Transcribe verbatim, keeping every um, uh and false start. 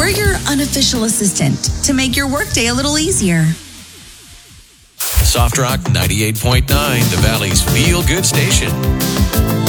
We're your unofficial assistant to make your workday a little easier. Soft Rock ninety-eight point nine, the Valley's feel-good station.